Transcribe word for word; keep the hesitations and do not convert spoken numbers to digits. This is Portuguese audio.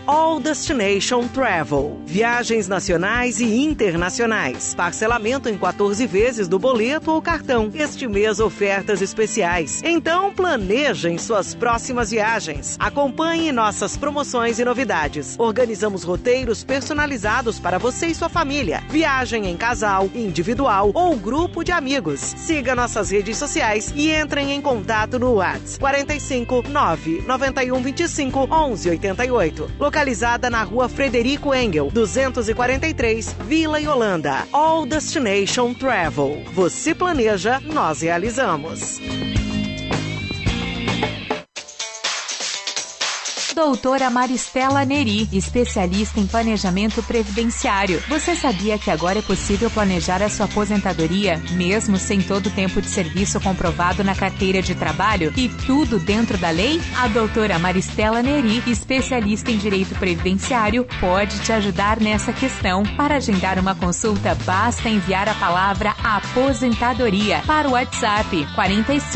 All Destination Travel. Viagens nacionais e internacionais. Parcelamento em quatorze vezes do boleto ou cartão. Este mês, ofertas especiais. Então, planejem suas próximas viagens. Acompanhe nossas promoções e novidades. Organizamos roteiros personalizados para você e sua família. Viagem em casal, individual ou grupo de amigos. Siga nossas redes sociais e entrem em contato no WhatsApp quarenta e cinco, nove nove um, vinte e cinco, onze, oitenta e oito. Localizada na rua Frederico Engel, duzentos e quarenta e três, Vila Yolanda. All Destination Travel. Você planeja, nós realizamos. Doutora Maristela Neri, especialista em planejamento previdenciário. Você sabia que agora é possível planejar a sua aposentadoria, mesmo sem todo o tempo de serviço comprovado na carteira de trabalho e tudo dentro da lei? A doutora Maristela Neri, especialista em direito previdenciário, pode te ajudar nessa questão. Para agendar uma consulta, basta enviar a palavra aposentadoria para o WhatsApp quarenta e cinco